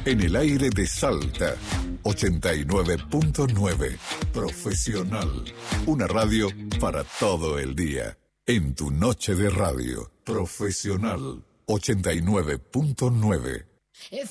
En el aire de Salta, 89.9. Profesional. Una radio para todo el día. En tu noche de radio. Profesional, 89.9.